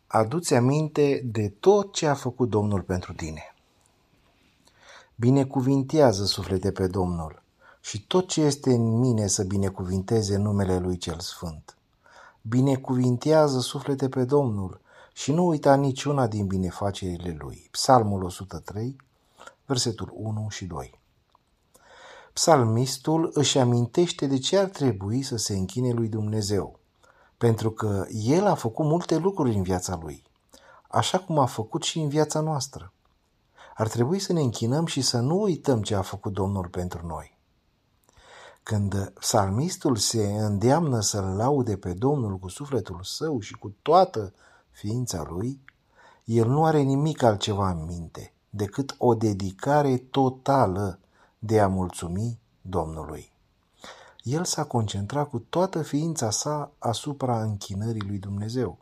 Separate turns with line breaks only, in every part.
Adu-ți aminte de tot ce a făcut Domnul pentru tine. Binecuvintează, suflete, pe Domnul și tot ce este în mine să binecuvinteze numele Lui cel Sfânt. Binecuvintează, suflete, pe Domnul și nu uita niciuna din binefacerile Lui. Psalmul 103, versetul 1 și 2. Psalmistul își amintește de ce ar trebui să se închine lui Dumnezeu, pentru că El a făcut multe lucruri în viața lui, așa cum a făcut și în viața noastră. Ar trebui să ne închinăm și să nu uităm ce a făcut Domnul pentru noi. Când psalmistul se îndeamnă să-L laude pe Domnul cu sufletul său și cu toată ființa lui, el nu are nimic altceva în minte decât o dedicare totală de a mulțumi Domnului. El s-a concentrat cu toată ființa sa asupra închinării lui Dumnezeu.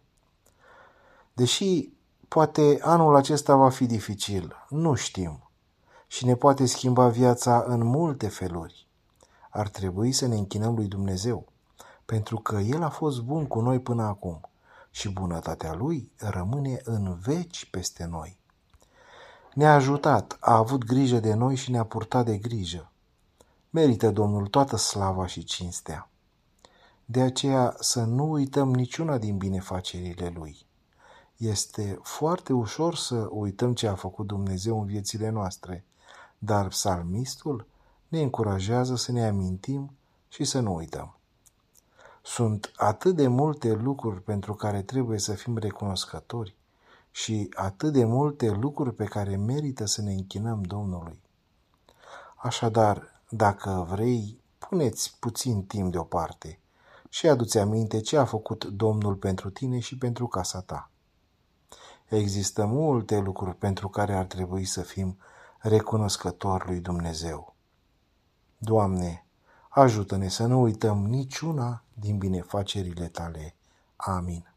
Deși poate anul acesta va fi dificil, nu știm, și ne poate schimba viața în multe feluri, ar trebui să ne închinăm lui Dumnezeu, pentru că El a fost bun cu noi până acum și bunătatea Lui rămâne în veci peste noi. Ne-a ajutat, a avut grijă de noi și ne-a purtat de grijă. Merită Domnul toată slava și cinstea. De aceea să nu uităm niciuna din binefacerile Lui. Este foarte ușor să uităm ce a făcut Dumnezeu în viețile noastre, dar psalmistul ne încurajează să ne amintim și să nu uităm. Sunt atât de multe lucruri pentru care trebuie să fim recunoscători și atât de multe lucruri pe care merită să ne închinăm Domnului. Așadar, dacă vrei, pune-ți puțin timp deoparte și adu-ți aminte ce a făcut Domnul pentru tine și pentru casa ta. Există multe lucruri pentru care ar trebui să fim recunoscători lui Dumnezeu. Doamne, ajută-ne să nu uităm niciuna din binefacerile Tale. Amin.